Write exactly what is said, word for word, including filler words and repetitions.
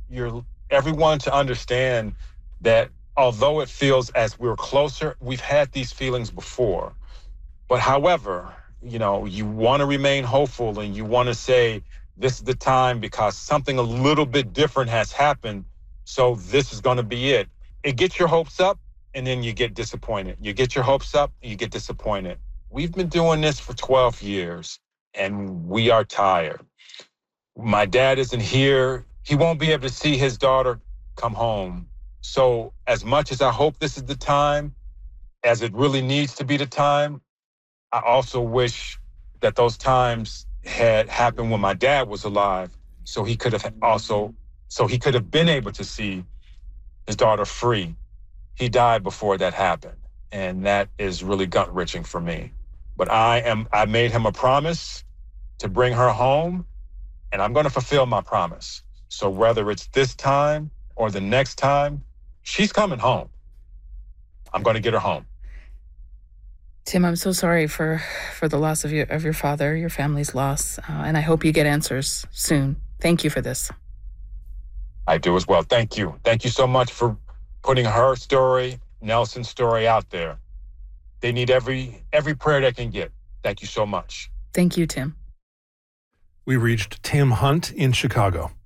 your everyone to understand that although it feels as we're closer, we've had these feelings before. But however, you know, you want to remain hopeful and you want to say, this is the time because something a little bit different has happened. So this is going to be it. It gets your hopes up and then you get disappointed. You get your hopes up and you get disappointed. We've been doing this for twelve years and we are tired. My dad isn't here. He won't be able to see his daughter come home. So as much as I hope this is the time, as it really needs to be the time, I also wish that those times had happened when my dad was alive, so he could have also, so he could have been able to see his daughter free. He died before that happened, and that is really gut-wrenching for me. But I am, I made him a promise to bring her home, and I'm going to fulfill my promise. So whether it's this time or the next time, she's coming home. I'm going to get her home. Tim, I'm so sorry for, for the loss of your of your father, your family's loss, uh, and I hope you get answers soon. Thank you for this. I do as well. Thank you. Thank you so much for putting her story, Nelson's story out there. They need every every prayer they can get. Thank you so much. Thank you, Tim. We reached Tim Hunt in Chicago.